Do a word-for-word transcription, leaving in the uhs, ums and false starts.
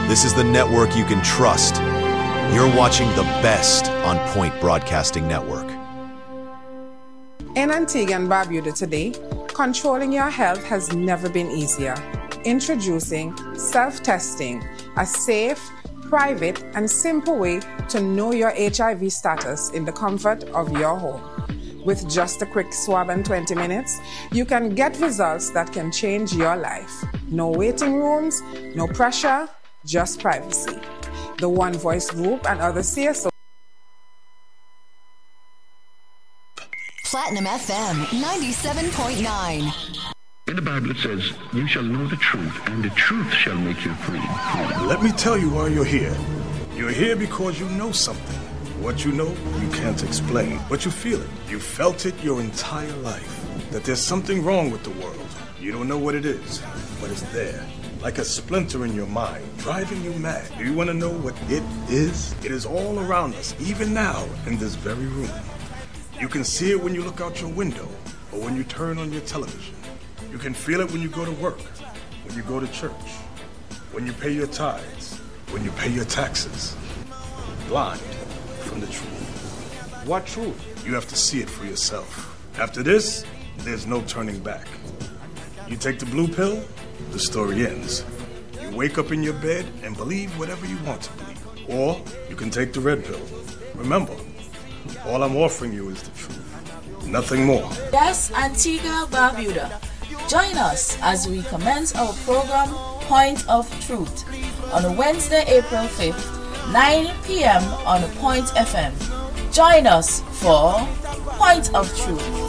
This is the network you can trust. You're watching the best on Point Broadcasting Network. In Antigua and Barbuda today, controlling your health has never been easier. Introducing self-testing, a safe, private, and simple way to know your H I V status in the comfort of your home. With just a quick swab and twenty minutes, you can get results that can change your life. No waiting rooms, no pressure, just privacy. The One Voice Group and other C S O. Platinum F M ninety-seven point nine. In the Bible it says, you shall know the truth, and the truth shall make you free. Let me tell you why you're here. You're here because you know something. What you know, you can't explain, but you feel it. You felt it your entire life, that there's something wrong with the world. You don't know what it is, but it's there, like a splinter in your mind, driving you mad. Do you want to know what it is? It is all around us, even now, in this very room. You can see it when you look out your window, or when you turn on your television. You can feel it when you go to work, when you go to church, when you pay your tithes, when you pay your taxes. Blind from the truth. What truth? You have to see it for yourself. After this, there's no turning back. You take the blue pill, the story ends. You wake up in your bed and believe whatever you want to believe. Or you can take the red pill. Remember, all I'm offering you is the truth. Nothing more. Yes, Antigua Barbuda. Join us as we commence our program Point of Truth on Wednesday, April fifth, nine p.m. on Point F M. Join us for Point of Truth.